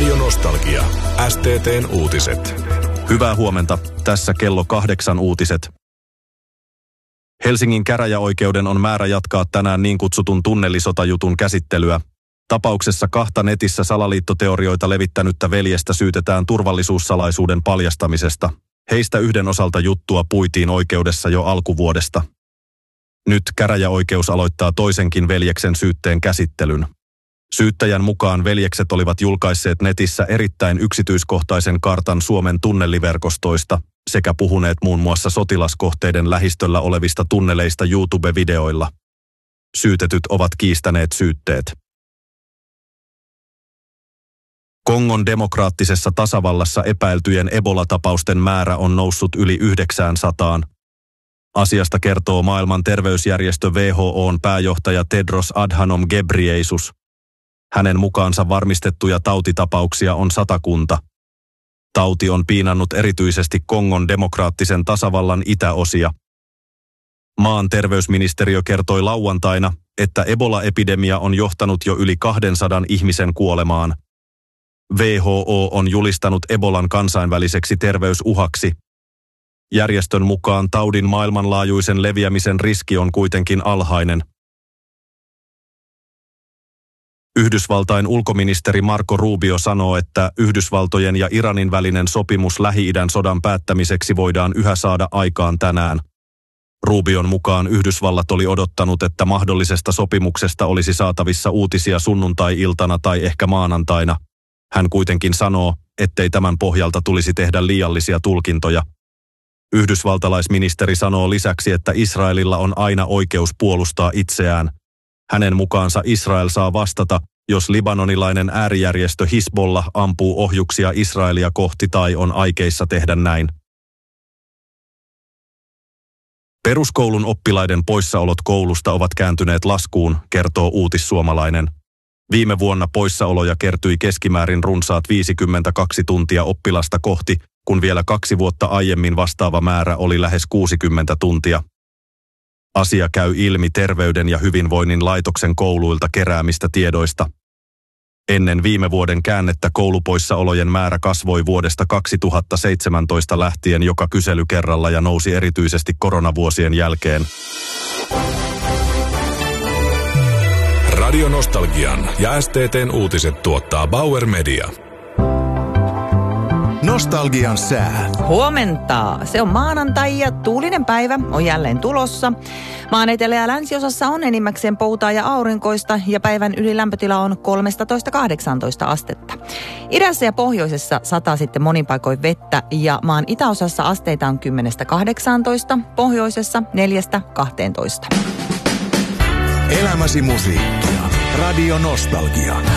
Radio Nostalgia. STT:n uutiset. Hyvää huomenta. Tässä kello 8 uutiset. Helsingin käräjäoikeuden on määrä jatkaa tänään niin kutsutun tunnelisotajutun käsittelyä. Tapauksessa 2 netissä salaliittoteorioita levittänyttä veljestä syytetään turvallisuussalaisuuden paljastamisesta. Heistä yhden osalta juttua puitiin oikeudessa jo alkuvuodesta. Nyt käräjäoikeus aloittaa toisenkin veljeksen syytteen käsittelyn. Syyttäjän mukaan veljekset olivat julkaisseet netissä erittäin yksityiskohtaisen kartan Suomen tunneliverkostoista sekä puhuneet muun muassa sotilaskohteiden lähistöllä olevista tunneleista YouTube-videoilla. Syytetyt ovat kiistäneet syytteet. Kongon demokraattisessa tasavallassa epäiltyjen Ebola-tapausten määrä on noussut yli 900. Asiasta kertoo maailman terveysjärjestö WHO:n pääjohtaja Tedros Adhanom Ghebreyesus. Hänen mukaansa varmistettuja tautitapauksia on 100. Tauti on piinannut erityisesti Kongon demokraattisen tasavallan itäosia. Maan terveysministeriö kertoi lauantaina, että Ebola-epidemia on johtanut jo yli 200 ihmisen kuolemaan. WHO on julistanut Ebolan kansainväliseksi terveysuhaksi. Järjestön mukaan taudin maailmanlaajuisen leviämisen riski on kuitenkin alhainen. Yhdysvaltain ulkoministeri Marco Rubio sanoo, että Yhdysvaltojen ja Iranin välinen sopimus Lähi-idän sodan päättämiseksi voidaan yhä saada aikaan tänään. Rubion mukaan Yhdysvallat oli odottanut, että mahdollisesta sopimuksesta olisi saatavissa uutisia sunnuntai-iltana tai ehkä maanantaina. Hän kuitenkin sanoo, ettei tämän pohjalta tulisi tehdä liiallisia tulkintoja. Yhdysvaltalaisministeri sanoo lisäksi, että Israelilla on aina oikeus puolustaa itseään. Hänen mukaansa Israel saa vastata, jos libanonilainen äärijärjestö Hizbollah ampuu ohjuksia Israelia kohti tai on aikeissa tehdä näin. Peruskoulun oppilaiden poissaolot koulusta ovat kääntyneet laskuun, kertoo Uutissuomalainen. Viime vuonna poissaoloja kertyi keskimäärin runsaat 52 tuntia oppilasta kohti, kun vielä 2 vuotta aiemmin vastaava määrä oli lähes 60 tuntia. Asia käy ilmi Terveyden ja hyvinvoinnin laitoksen kouluilta keräämistä tiedoista. Ennen viime vuoden käännettä koulupoissaolojen määrä kasvoi vuodesta 2017 lähtien joka kyselykerralla ja nousi erityisesti koronavuosien jälkeen. Radio Nostalgian ja STT:n uutiset tuottaa Bauer Media. Nostalgian sää. Huomenta. Se on maanantai ja tuulinen päivä on jälleen tulossa. Maan etelä- ja länsiosa on enimmäkseen poutaa ja aurinkoista ja päivän ylilämpötila on 13-18 astetta. Idässä ja pohjoisessa sataa sitten monin paikoin vettä ja maan itäosassa asteita on 10-18, pohjoisessa 4-12. Elämäsi musiikkia. Radio Nostalgia.